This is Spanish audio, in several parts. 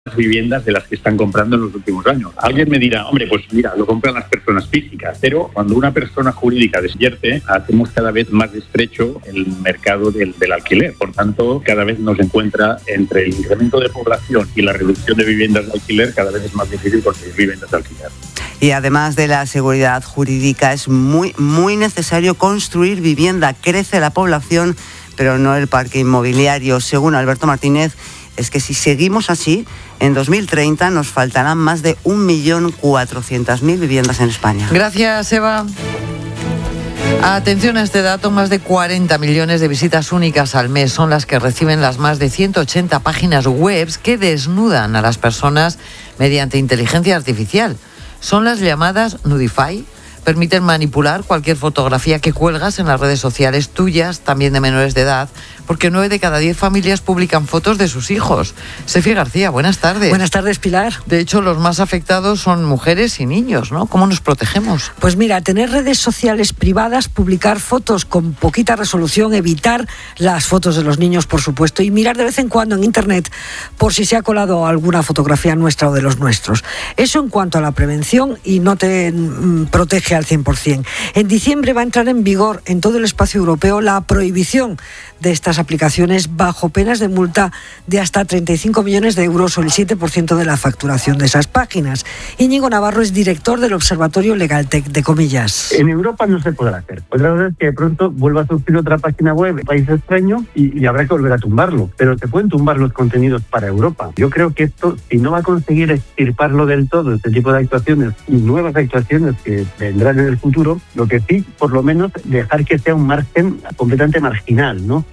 viviendas de las que están comprando en los últimos años. Alguien me dirá, hombre, pues mira, lo compran las personas físicas, pero cuando una persona jurídica desinvierte, hacemos cada vez más estrecho el mercado del alquiler. Por tanto, cada vez nos encuentra entre el incremento de población y la reducción de viviendas de alquiler, cada vez es más difícil conseguir viviendas de alquiler. Y además de la seguridad jurídica, es muy necesario construir vivienda. Crece la población, pero no el parque inmobiliario. Según Alberto Martínez, es que si seguimos así, en 2030 nos faltarán más de 1.400.000 viviendas en España. Gracias, Eva. Atención a este dato, más de 40 millones de visitas únicas al mes son las que reciben las más de 180 páginas web que desnudan a las personas mediante inteligencia artificial. Son las llamadas Nudify. Permiten manipular cualquier fotografía que cuelgas en las redes sociales tuyas, también de menores de edad, porque 9 de cada 10 familias publican fotos de sus hijos. Sefi García, buenas tardes. Buenas tardes, Pilar. De hecho, los más afectados son mujeres y niños, ¿no? ¿Cómo nos protegemos? Pues mira, tener redes sociales privadas, publicar fotos con poquita resolución, evitar las fotos de los niños, por supuesto, y mirar de vez en cuando en Internet por si se ha colado alguna fotografía nuestra o de los nuestros. Eso en cuanto a la prevención, y no te protege al 100%. En diciembre va a entrar en vigor en todo el espacio europeo la prohibición de estas aplicaciones bajo penas de multa de hasta 35 millones de euros o el 7% de la facturación de esas páginas. Íñigo Navarro es director del Observatorio Legaltech de Comillas. En Europa no se podrá hacer. Otra cosa es que de pronto vuelva a surgir otra página web en país extraño y habrá que volver a tumbarlo. Pero se pueden tumbar los contenidos para Europa. Yo creo que esto, si no va a conseguir extirparlo del todo, este tipo de actuaciones y nuevas actuaciones que vendrán en el futuro, lo que sí, por lo menos, dejar que sea un margen completamente marginal, ¿no?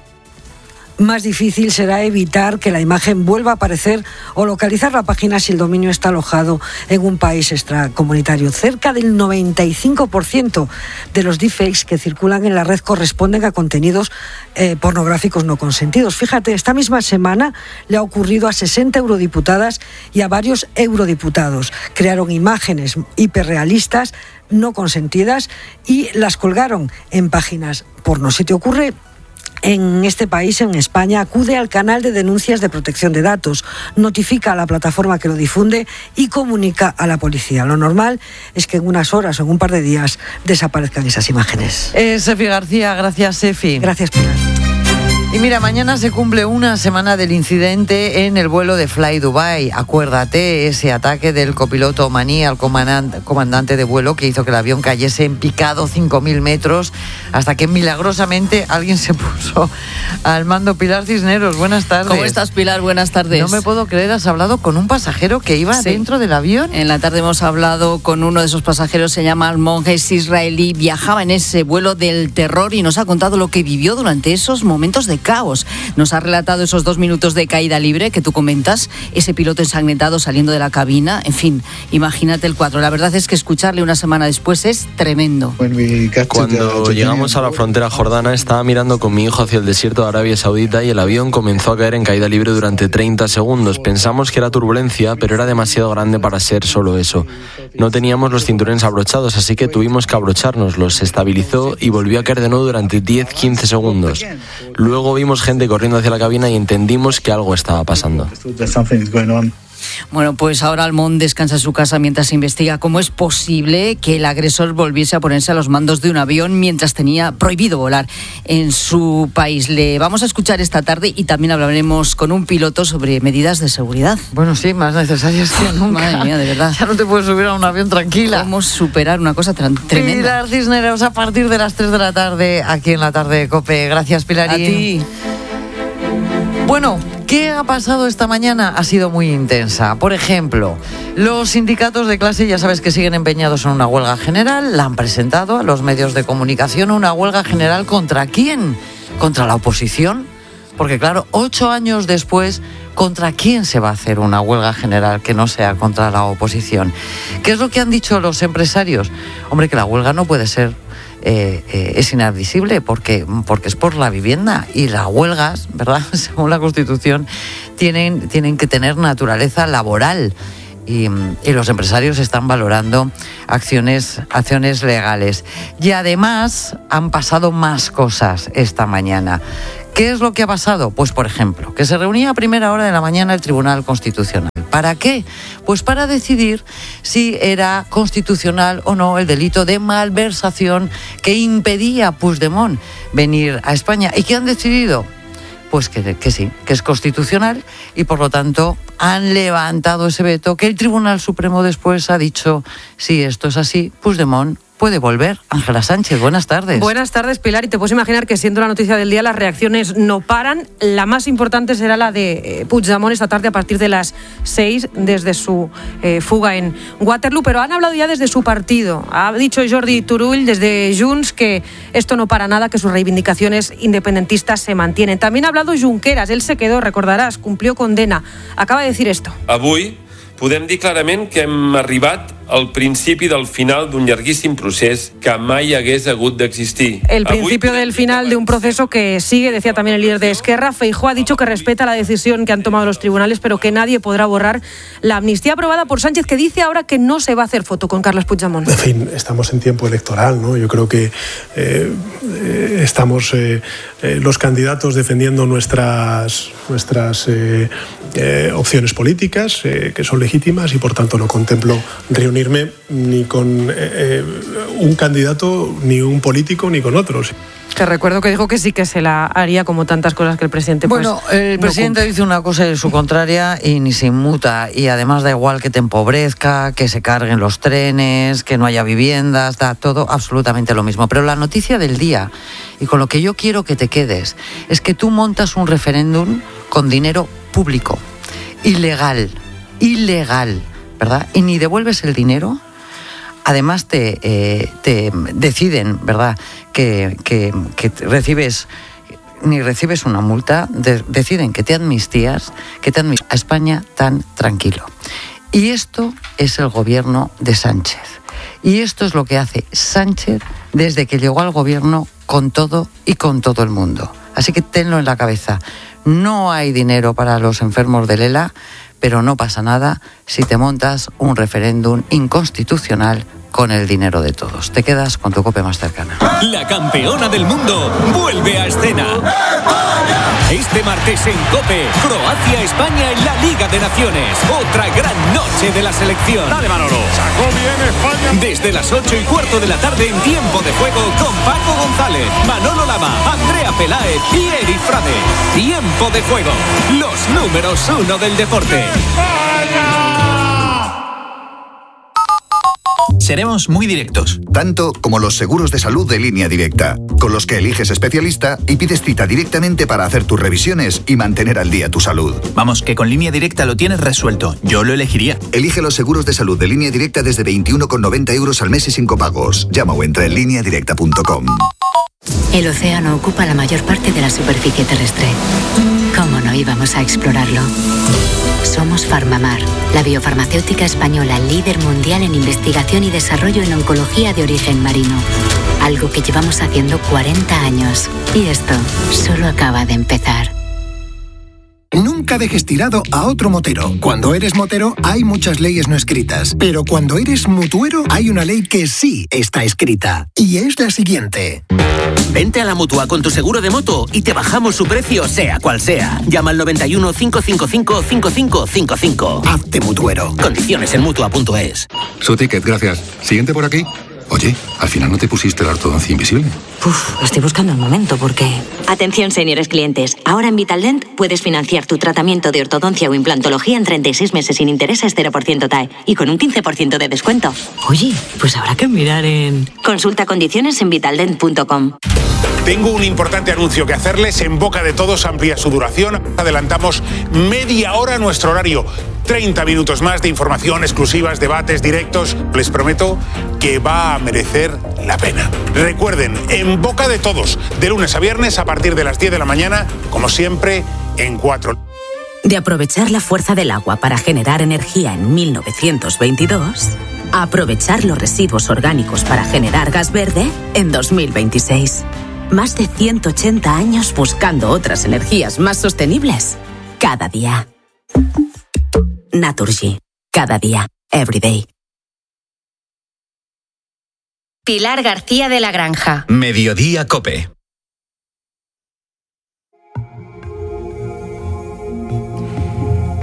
Más difícil será evitar que la imagen vuelva a aparecer o localizar la página si el dominio está alojado en un país extracomunitario. Cerca del 95% de los deepfakes que circulan en la red corresponden a contenidos pornográficos no consentidos. Fíjate, esta misma semana le ha ocurrido a 60 eurodiputadas y a varios eurodiputados. Crearon imágenes hiperrealistas, no consentidas, y las colgaron en páginas porno. Si te ocurre en este país, en España, acude al canal de denuncias de protección de datos, notifica a la plataforma que lo difunde y comunica a la policía. Lo normal es que en unas horas o en un par de días desaparezcan esas imágenes. Sefi García, gracias, Sefi. Gracias, Pilar. Y mira, mañana se cumple una semana del incidente en el vuelo de Fly Dubai. Acuérdate, ese ataque del copiloto omaní al comandante de vuelo que hizo que el avión cayese en picado 5.000 metros hasta que milagrosamente alguien se puso al mando. Pilar Cisneros, buenas tardes. ¿Cómo estás, Pilar? Buenas tardes. No me puedo creer, has hablado con un pasajero que iba dentro del avión. En la tarde hemos hablado con uno de esos pasajeros, se llama Almon, es israelí, viajaba en ese vuelo del terror y nos ha contado lo que vivió durante esos momentos de caos. Nos ha relatado esos 2 minutos de caída libre que tú comentas, ese piloto ensangrentado saliendo de la cabina, en fin, imagínate el cuadro. La verdad es que escucharle una semana después es tremendo. Cuando llegamos a la frontera jordana, estaba mirando con mi hijo hacia el desierto de Arabia Saudita y el avión comenzó a caer en caída libre durante 30 segundos. Pensamos que era turbulencia, pero era demasiado grande para ser solo eso. No teníamos los cinturones abrochados, así que tuvimos que abrochárnoslos. Se estabilizó y volvió a caer de nuevo durante 10-15 segundos. Luego vimos gente corriendo hacia la cabina y entendimos que algo estaba pasando. Bueno, pues ahora Almón descansa en su casa mientras se investiga cómo es posible que el agresor volviese a ponerse a los mandos de un avión mientras tenía prohibido volar en su país. Le vamos a escuchar esta tarde y también hablaremos con un piloto sobre medidas de seguridad. Bueno, sí, más necesarias que nunca. Madre mía, de verdad. Ya no te puedes subir a un avión tranquila. ¿Cómo superar una cosa tremenda? Pilar Cisneros, a partir de las 3 de la tarde, aquí en la tarde de COPE. Gracias, Pilarín. A ti. Bueno, ¿qué ha pasado esta mañana? Ha sido muy intensa. Por ejemplo, los sindicatos de clase, ya sabes que siguen empeñados en una huelga general. La han presentado a los medios de comunicación. ¿Una huelga general contra quién? ¿Contra la oposición? Porque claro, 8 años después, ¿contra quién se va a hacer una huelga general que no sea contra la oposición? ¿Qué es lo que han dicho los empresarios? Hombre, que la huelga no puede ser es inadmisible porque es por la vivienda y las huelgas, ¿verdad? Según la Constitución, tienen que tener naturaleza laboral y los empresarios están valorando acciones legales. Y además han pasado más cosas esta mañana. ¿Qué es lo que ha pasado? Pues, por ejemplo, que se reunía a primera hora de la mañana el Tribunal Constitucional. ¿Para qué? Pues para decidir si era constitucional o no el delito de malversación que impedía a Puigdemont venir a España. ¿Y qué han decidido? Pues que sí, que es constitucional, y por lo tanto han levantado ese veto que el Tribunal Supremo después ha dicho: si esto es así, Puigdemont puede volver. Ángela Sánchez, buenas tardes. Buenas tardes, Pilar, y te puedes imaginar que siendo la noticia del día las reacciones no paran. La más importante será la de Puigdemont esta tarde a partir de las 6 desde su fuga en Waterloo, pero han hablado ya desde su partido. Ha dicho Jordi Turull desde Junts que esto no para nada, que sus reivindicaciones independentistas se mantienen. También ha hablado Junqueras, él se quedó, recordarás, cumplió condena. Acaba de decir esto. Avui podem dir clarament que hem arribat al principi del final d'un llarguíssim procés que mai hagués hagut d'existir. El principio del final de un proceso que sigue, decía también el líder de Esquerra. Feijóo ha dicho que respeta la decisión que han tomado los tribunales, pero que nadie podrá borrar la amnistía aprobada por Sánchez, que dice ahora que no se va a hacer foto con Carles Puigdemont. En fin, estamos en tiempo electoral, ¿no? Yo creo que estamos los candidatos defendiendo nuestras opciones políticas, que son legítimas, y por tanto no contemplo reunirme ni con un candidato, ni un político, ni con otros. Te recuerdo que dijo que sí que se la haría, como tantas cosas que el presidente el presidente dice una cosa y su contraria y ni se inmuta, y además da igual que te empobrezca, que se carguen los trenes, que no haya viviendas, da todo absolutamente lo mismo. Pero la noticia del día, y con lo que yo quiero que te quedes, es que tú montas un referéndum con dinero público, ilegal, ¿verdad? Y ni devuelves el dinero. Además te deciden, ¿verdad?, que ni recibes una multa, deciden que te amnistías a España tan tranquilo. Y esto es el gobierno de Sánchez. Y esto es lo que hace Sánchez desde que llegó al gobierno, con todo y con todo el mundo. Así que tenlo en la cabeza. No hay dinero para los enfermos del ELA, pero no pasa nada si te montas un referéndum inconstitucional con el dinero de todos. Te quedas con tu COPE más cercana. La campeona del mundo vuelve a escena. Este martes en COPE, Croacia-España en la Liga de Naciones. Otra gran noche de la selección. Dale, Manolo. Sacó bien España. Desde las 8:15 de la tarde en Tiempo de Juego con Paco González, Manolo Lama, Andrea Peláez y Eric Frade. Tiempo de Juego. Los números 1 del deporte. Seremos muy directos. Tanto como los seguros de salud de Línea Directa, con los que eliges especialista y pides cita directamente para hacer tus revisiones y mantener al día tu salud. Vamos, que con Línea Directa lo tienes resuelto. Yo lo elegiría. Elige los seguros de salud de Línea Directa desde 21,90 € al mes y sin copagos. Llama o entra en lineadirecta.com. El océano ocupa la mayor parte de la superficie terrestre. ¿Cómo no íbamos a explorarlo? Somos Farmamar, la biofarmacéutica española líder mundial en investigación y desarrollo en oncología de origen marino. Algo que llevamos haciendo 40 años. Y esto solo acaba de empezar. Nunca dejes tirado a otro motero. Cuando eres motero hay muchas leyes no escritas, pero cuando eres mutuero hay una ley que sí está escrita, y es la siguiente. Vente a la Mutua con tu seguro de moto y te bajamos su precio sea cual sea. Llama al 91 555 5555. Hazte mutuero. Condiciones en Mutua.es. Su ticket, gracias. Siguiente por aquí. Oye, al final no te pusiste la ortodoncia invisible. Estoy buscando el momento porque... Atención, señores clientes. Ahora en Vitaldent puedes financiar tu tratamiento de ortodoncia o implantología en 36 meses sin intereses, 0% TAE y con un 15% de descuento. Oye, pues habrá que mirar en... Consulta condiciones en vitaldent.com. Tengo un importante anuncio que hacerles. En boca de todos amplía su duración. Adelantamos media hora nuestro horario. 30 minutos más de información, exclusivas, debates, directos. Les prometo que va a merecer la pena. Recuerden, en boca de todos, de lunes a viernes a partir de las 10 de la mañana, como siempre, en 4. De aprovechar la fuerza del agua para generar energía en 1922, a aprovechar los residuos orgánicos para generar gas verde en 2026. Más de 180 años buscando otras energías más sostenibles. Cada día. Naturgy. Cada día. Every day. Pilar García de la Granja. Mediodía COPE.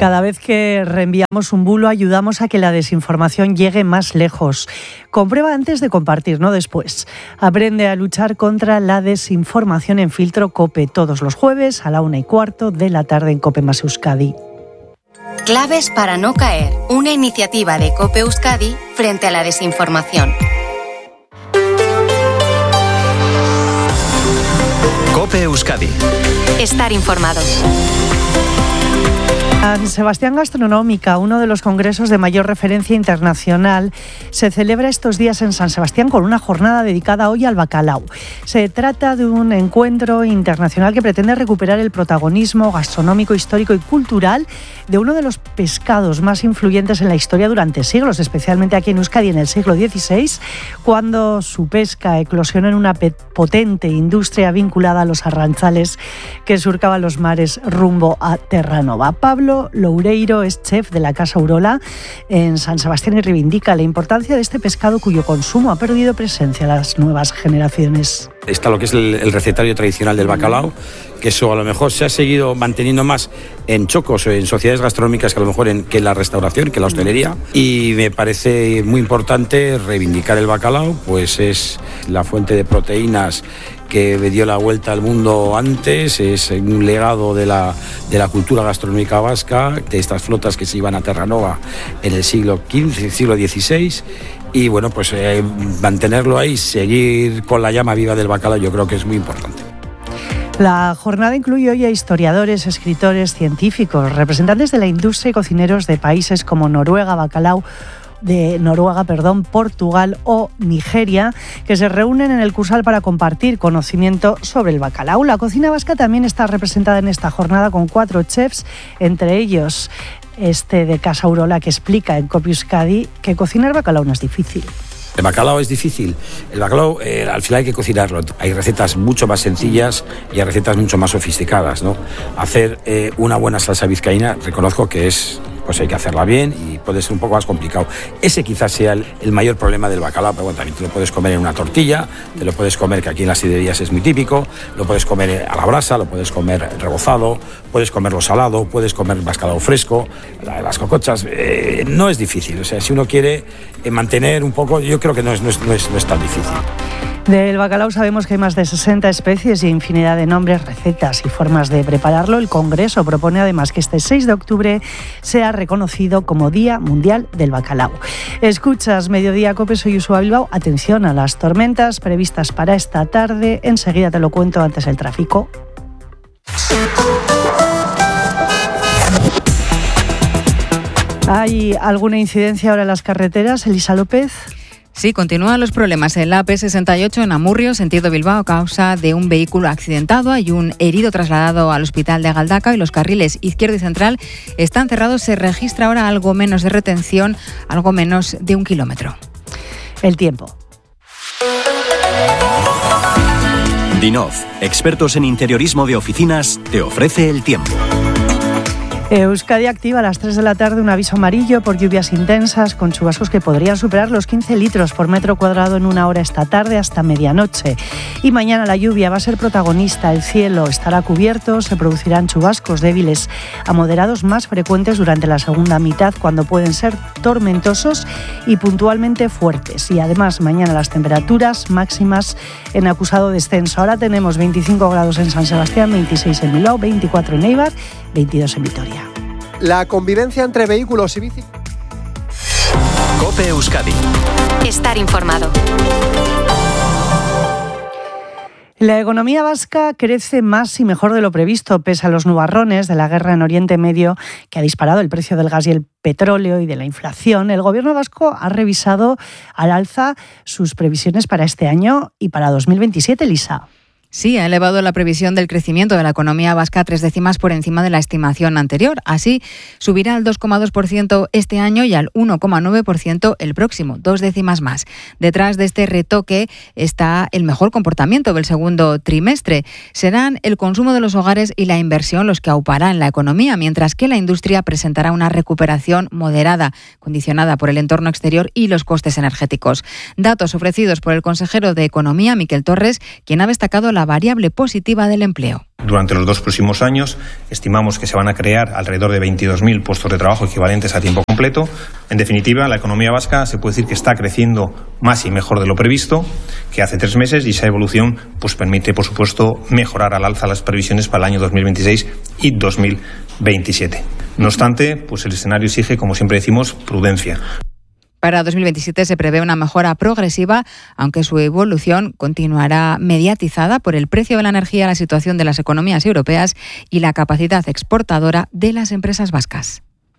Cada vez que reenviamos un bulo ayudamos a que la desinformación llegue más lejos. Comprueba antes de compartir, no después. Aprende a luchar contra la desinformación en Filtro COPE todos los jueves a la 1:15 de la tarde en COPE más Euskadi. Claves para no caer. Una iniciativa de COPE Euskadi frente a la desinformación. COPE Euskadi. Estar informado. San Sebastián Gastronómica, uno de los congresos de mayor referencia internacional, se celebra estos días en San Sebastián con una jornada dedicada hoy al bacalao. Se trata de un encuentro internacional que pretende recuperar el protagonismo gastronómico, histórico y cultural de uno de los pescados más influyentes en la historia durante siglos, especialmente aquí en Euskadi en el siglo XVI, cuando su pesca eclosionó en una potente industria vinculada a los arranzales que surcaban los mares rumbo a Terranova. Pablo Loureiro es chef de la Casa Urola en San Sebastián y reivindica la importancia de este pescado cuyo consumo ha perdido presencia en las nuevas generaciones. Está lo que es el recetario tradicional del bacalao, que eso a lo mejor se ha seguido manteniendo más en chocos o en sociedades gastronómicas que a lo mejor que la restauración, que la hostelería. Y me parece muy importante reivindicar el bacalao, pues es la fuente de proteínas que dio la vuelta al mundo antes, es un legado de la cultura gastronómica vasca, de estas flotas que se iban a Terranova en el siglo XV, siglo XVI. Y bueno, pues mantenerlo ahí, seguir con la llama viva del bacalao, yo creo que es muy importante. La jornada incluye hoy a historiadores, escritores, científicos, representantes de la industria y cocineros de países como Noruega, Portugal o Nigeria, que se reúnen en el Cursal para compartir conocimiento sobre el bacalao. La cocina vasca también está representada en esta jornada con 4 chefs, entre ellos de Casa Urola, que explica en COPE Euskadi que cocinar bacalao no es difícil. El bacalao es difícil. El bacalao al final hay que cocinarlo. Hay recetas mucho más sencillas y hay recetas mucho más sofisticadas, ¿no? Hacer una buena salsa vizcaína, reconozco que pues hay que hacerla bien y puede ser un poco más complicado. Ese quizás sea el mayor problema del bacalao, pero bueno, también te lo puedes comer en una tortilla, te lo puedes comer, que aquí en las sidrerías es muy típico, lo puedes comer a la brasa, lo puedes comer rebozado, puedes comerlo salado, puedes comer bacalao fresco, las cocochas, no es difícil. O sea, si uno quiere mantener un poco, yo creo que no es tan difícil. Del bacalao sabemos que hay más de 60 especies y infinidad de nombres, recetas y formas de prepararlo. El Congreso propone además que este 6 de octubre sea reconocido como Día Mundial del Bacalao. Escuchas Mediodía COPE, soy Usua Bilbao. Atención a las tormentas previstas para esta tarde. Enseguida te lo cuento, antes el tráfico. ¿Hay alguna incidencia ahora en las carreteras, Elisa López? Sí, continúan los problemas en la AP68 en Amurrio, sentido Bilbao, a causa de un vehículo accidentado. Hay un herido trasladado al hospital de Galdacao y los carriles izquierdo y central están cerrados. Se registra ahora algo menos de retención, algo menos de 1 kilómetro. El tiempo. Dinov, expertos en interiorismo de oficinas, te ofrece el tiempo. Euskadi activa a las 3 de la tarde un aviso amarillo por lluvias intensas con chubascos que podrían superar los 15 litros por metro cuadrado en una hora esta tarde hasta medianoche. Y mañana la lluvia va a ser protagonista. El cielo estará cubierto, se producirán chubascos débiles a moderados más frecuentes durante la segunda mitad, cuando pueden ser tormentosos y puntualmente fuertes. Y además mañana las temperaturas máximas en acusado descenso. Ahora tenemos 25 grados en San Sebastián, 26 en Bilbao, 24 en Eibar, 22 en Vitoria. La convivencia entre vehículos y bici. COPE Euskadi. Estar informado. La economía vasca crece más y mejor de lo previsto, pese a los nubarrones de la guerra en Oriente Medio, que ha disparado el precio del gas y el petróleo y de la inflación. El gobierno vasco ha revisado al alza sus previsiones para este año y para 2027, Lisa. Sí, ha elevado la previsión del crecimiento de la economía vasca 3 décimas por encima de la estimación anterior. Así, subirá al 2,2% este año y al 1,9% el próximo, 2 décimas más. Detrás de este retoque está el mejor comportamiento del segundo trimestre. Serán el consumo de los hogares y la inversión los que auparán la economía, mientras que la industria presentará una recuperación moderada, condicionada por el entorno exterior y los costes energéticos. Datos ofrecidos por el consejero de Economía, Miquel Torres, quien ha destacado la la variable positiva del empleo. Durante los 2 próximos años estimamos que se van a crear alrededor de 22.000 puestos de trabajo equivalentes a tiempo completo. En definitiva, la economía vasca se puede decir que está creciendo más y mejor de lo previsto que hace 3 meses, y esa evolución pues permite, por supuesto, mejorar al alza las previsiones para el año 2026 y 2027. No obstante, pues el escenario exige, como siempre decimos, prudencia. Para 2027 se prevé una mejora progresiva, aunque su evolución continuará mediatizada por el precio de la energía, la situación de las economías europeas y la capacidad exportadora de las empresas vascas.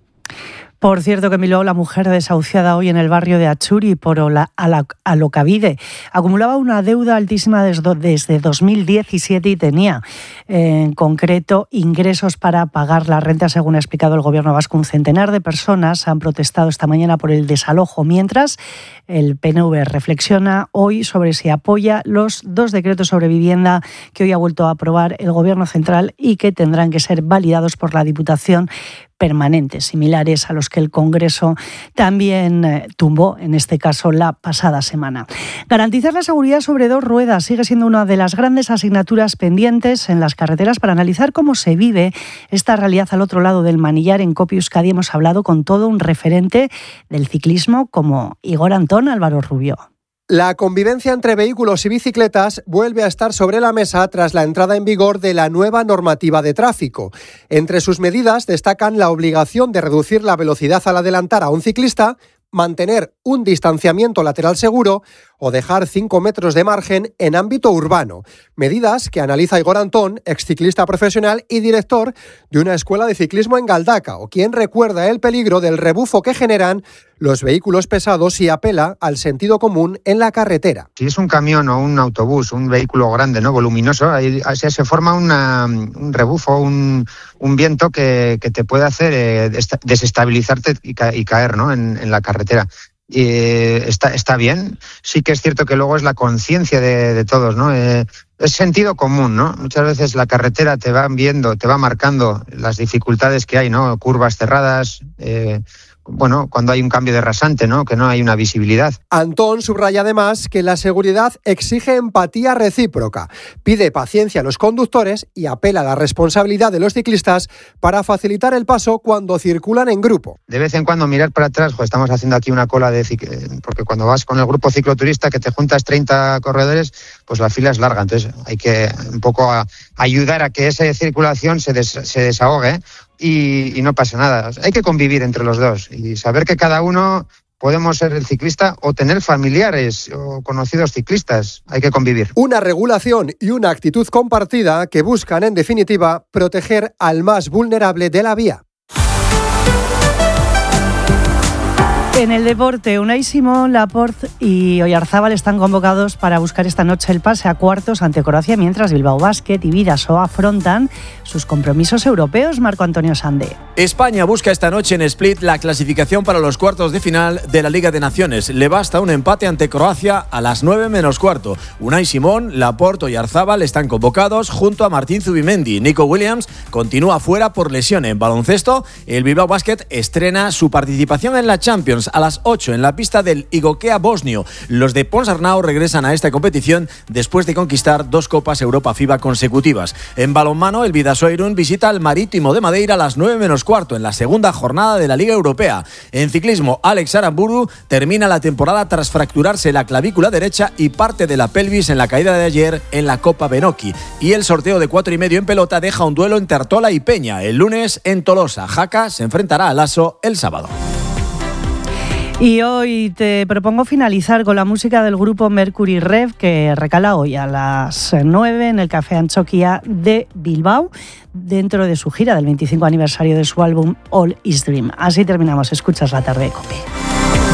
Por cierto, que en Bilbao la mujer desahuciada hoy en el barrio de Atxuri por Alokabide acumulaba una deuda altísima desde 2017 y tenía en concreto ingresos para pagar la renta, según ha explicado el Gobierno vasco. Un centenar de personas han protestado esta mañana por el desalojo, mientras el PNV reflexiona hoy sobre si apoya los 2 decretos sobre vivienda que hoy ha vuelto a aprobar el Gobierno central y que tendrán que ser validados por la Diputación permanentes, similares a los que el Congreso también tumbó, en este caso, la pasada semana. Garantizar la seguridad sobre 2 ruedas sigue siendo una de las grandes asignaturas pendientes en las carreteras para analizar cómo se vive esta realidad al otro lado del manillar. En COPE Euskadi hemos hablado con todo un referente del ciclismo como Igor Antón Álvaro Rubio. La convivencia entre vehículos y bicicletas vuelve a estar sobre la mesa tras la entrada en vigor de la nueva normativa de tráfico. Entre sus medidas destacan la obligación de reducir la velocidad al adelantar a un ciclista, mantener un distanciamiento lateral seguro o dejar 5 metros de margen en ámbito urbano. Medidas que analiza Igor Antón, exciclista profesional y director de una escuela de ciclismo en Galdakao, quien recuerda el peligro del rebufo que generan los vehículos pesados y apela al sentido común en la carretera. Si es un camión o un autobús, un vehículo grande, ¿no?, voluminoso, ahí se forma un rebufo, un viento que te puede hacer desestabilizarte y caer, ¿no?, en la carretera. Está bien. Sí que es cierto que luego es la conciencia de todos, ¿no? Es sentido común, ¿no? Muchas veces la carretera te va marcando las dificultades que hay, ¿no? Curvas cerradas, cuando hay un cambio de rasante, ¿no?, que no hay una visibilidad. Antón subraya además que la seguridad exige empatía recíproca, pide paciencia a los conductores y apela a la responsabilidad de los ciclistas para facilitar el paso cuando circulan en grupo. De vez en cuando mirar para atrás, estamos haciendo aquí una cola porque cuando vas con el grupo cicloturista que te juntas 30 corredores, pues la fila es larga, entonces hay que un poco ayudar a que esa circulación se desahogue. Y no pasa nada. Hay que convivir entre los dos y saber que cada uno podemos ser el ciclista o tener familiares o conocidos ciclistas. Hay que convivir. Una regulación y una actitud compartida que buscan, en definitiva, proteger al más vulnerable de la vía. En el deporte, Unai Simón, Laporte y Oyarzábal están convocados para buscar esta noche el pase a cuartos ante Croacia, mientras Bilbao Basket y Bidasoa afrontan sus compromisos europeos. Marco Antonio Sande. España busca esta noche en Split la clasificación para los cuartos de final de la Liga de Naciones. Le basta un empate ante Croacia a las 9:15. Unai Simón, Laporte y Oyarzábal están convocados junto a Martín Zubimendi. Nico Williams continúa fuera por lesión. En baloncesto, el Bilbao Basket estrena su participación en la Champions a las 8 en la pista del Igokea bosnio. Los de Ponsarnau regresan a esta competición después de conquistar 2 Copas Europa FIBA consecutivas. En balonmano, el Bidasoa Irún visita al Marítimo de Madeira a las 9:15 en la segunda jornada de la Liga Europea. En ciclismo, Alex Aramburu termina la temporada tras fracturarse la clavícula derecha y parte de la pelvis en la caída de ayer en la Copa Benoki. Y el sorteo de 4,5 en pelota deja un duelo entre Artola y Peña. El lunes en Tolosa, Jaca se enfrentará a Lasso el sábado. Y hoy te propongo finalizar con la música del grupo Mercury Rev, que recala hoy a las 9 en el Café Antxokia de Bilbao, dentro de su gira del 25 aniversario de su álbum All Is Dream. Así terminamos. Escuchas La Tarde de COPE.